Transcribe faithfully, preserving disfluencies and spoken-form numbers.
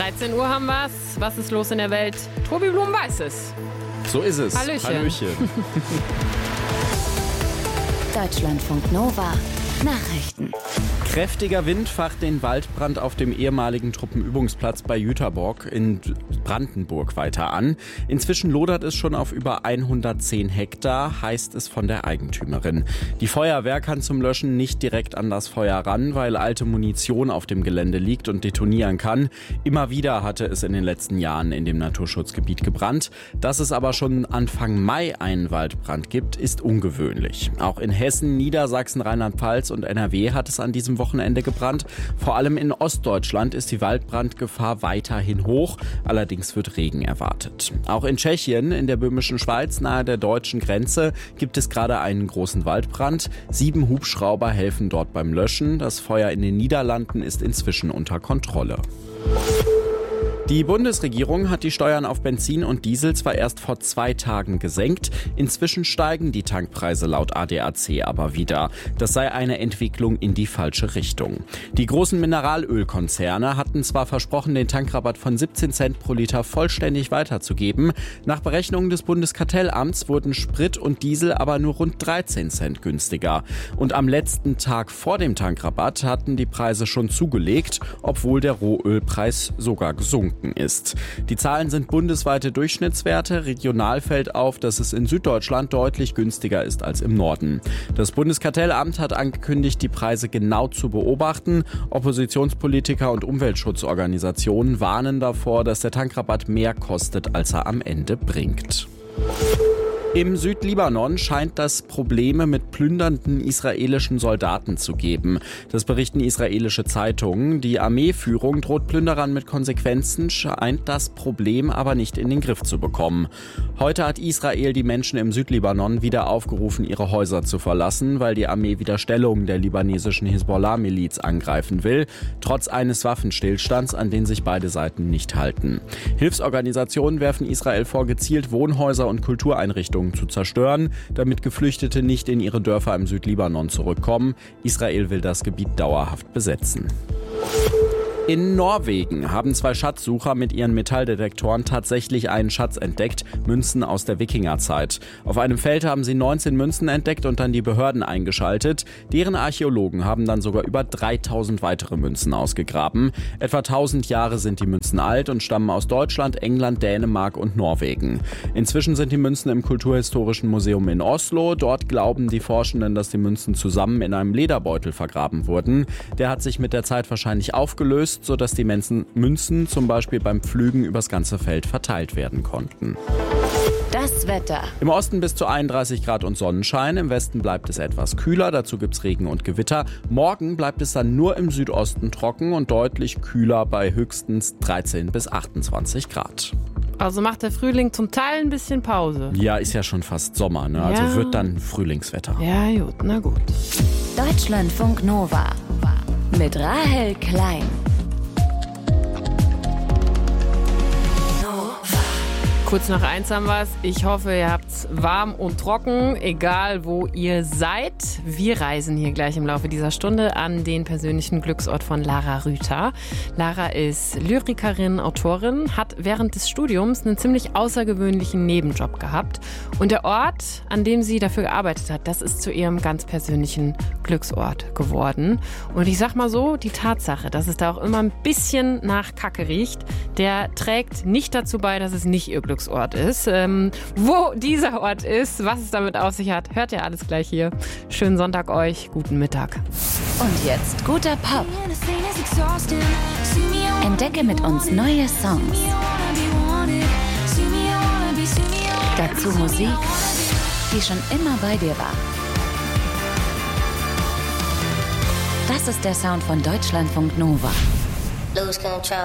dreizehn Uhr haben wir's. Was ist los in der Welt? Tobi Blum weiß es. So ist es. Hallöchen. Hallöchen. Deutschlandfunk Nova. Nachrichten. Kräftiger Wind facht den Waldbrand auf dem ehemaligen Truppenübungsplatz bei Jüterbock in Brandenburg weiter an. Inzwischen lodert es schon auf über hundertzehn Hektar, heißt es von der Eigentümerin. Die Feuerwehr kann zum Löschen nicht direkt an das Feuer ran, weil alte Munition auf dem Gelände liegt und detonieren kann. Immer wieder hatte es in den letzten Jahren in dem Naturschutzgebiet gebrannt. Dass es aber schon Anfang Mai einen Waldbrand gibt, ist ungewöhnlich. Auch in Hessen, Niedersachsen, Rheinland-Pfalz und N R W hat es an diesem Wochenende gebrannt. Vor allem in Ostdeutschland ist die Waldbrandgefahr weiterhin hoch. Allerdings wird Regen erwartet. Auch in Tschechien, in der böhmischen Schweiz, nahe der deutschen Grenze, gibt es gerade einen großen Waldbrand. Sieben Hubschrauber helfen dort beim Löschen. Das Feuer in den Niederlanden ist inzwischen unter Kontrolle. Die Bundesregierung hat die Steuern auf Benzin und Diesel zwar erst vor zwei Tagen gesenkt, inzwischen steigen die Tankpreise laut A D A C aber wieder. Das sei eine Entwicklung in die falsche Richtung. Die großen Mineralölkonzerne hatten zwar versprochen, den Tankrabatt von siebzehn Cent pro Liter vollständig weiterzugeben. Nach Berechnungen des Bundeskartellamts wurden Sprit und Diesel aber nur rund dreizehn Cent günstiger. Und am letzten Tag vor dem Tankrabatt hatten die Preise schon zugelegt, obwohl der Rohölpreis sogar gesunken ist. Die Zahlen sind bundesweite Durchschnittswerte. Regional fällt auf, dass es in Süddeutschland deutlich günstiger ist als im Norden. Das Bundeskartellamt hat angekündigt, die Preise genau zu beobachten. Oppositionspolitiker und Umweltschutzorganisationen warnen davor, dass der Tankrabatt mehr kostet, als er am Ende bringt. Im Südlibanon scheint es Probleme mit plündernden israelischen Soldaten zu geben. Das berichten israelische Zeitungen. Die Armeeführung droht Plünderern mit Konsequenzen, scheint das Problem aber nicht in den Griff zu bekommen. Heute hat Israel die Menschen im Südlibanon wieder aufgerufen, ihre Häuser zu verlassen, weil die Armee wieder Stellungen der libanesischen Hisbollah-Miliz angreifen will, trotz eines Waffenstillstands, an den sich beide Seiten nicht halten. Hilfsorganisationen werfen Israel vor, gezielt Wohnhäuser und Kultureinrichtungen zu zerstören, damit Geflüchtete nicht in ihre Dörfer im Südlibanon zurückkommen. Israel will das Gebiet dauerhaft besetzen. In Norwegen haben zwei Schatzsucher mit ihren Metalldetektoren tatsächlich einen Schatz entdeckt, Münzen aus der Wikingerzeit. Auf einem Feld haben sie neunzehn Münzen entdeckt und dann die Behörden eingeschaltet. Deren Archäologen haben dann sogar über dreitausend weitere Münzen ausgegraben. Etwa tausend Jahre sind die Münzen alt und stammen aus Deutschland, England, Dänemark und Norwegen. Inzwischen sind die Münzen im Kulturhistorischen Museum in Oslo. Dort glauben die Forschenden, dass die Münzen zusammen in einem Lederbeutel vergraben wurden. Der hat sich mit der Zeit wahrscheinlich aufgelöst, sodass die Münzen zum Beispiel beim Pflügen übers ganze Feld verteilt werden konnten. Das Wetter. Im Osten bis zu einunddreißig Grad und Sonnenschein, im Westen bleibt es etwas kühler, dazu gibt's Regen und Gewitter. Morgen bleibt es dann nur im Südosten trocken und deutlich kühler bei höchstens dreizehn bis achtundzwanzig Grad. Also macht der Frühling zum Teil ein bisschen Pause. Ja, ist ja schon fast Sommer, ne? Also Ja. wird dann Frühlingswetter. Ja, gut, na gut. Deutschlandfunk Nova. Mit Rahel Klein. Kurz nach eins haben wir es. Ich hoffe, ihr habt's warm und trocken, egal wo ihr seid. Wir reisen hier gleich im Laufe dieser Stunde an den persönlichen Glücksort von Lara Rüther. Lara ist Lyrikerin, Autorin, hat während des Studiums einen ziemlich außergewöhnlichen Nebenjob gehabt. Und der Ort, an dem sie dafür gearbeitet hat, das ist zu ihrem ganz persönlichen Glücksort geworden. Und ich sag mal so, die Tatsache, dass es da auch immer ein bisschen nach Kacke riecht, der trägt nicht dazu bei, dass es nicht ihr Glücksort ist. Ähm, wo dieser Ort ist, was es damit auf sich hat, hört ihr alles gleich hier. Schönen Sonntag euch, guten Mittag. Und jetzt guter Pop. Entdecke mit uns neue Songs. Dazu Musik, die schon immer bei dir war. Das ist der Sound von Deutschlandfunk Nova. Lose control.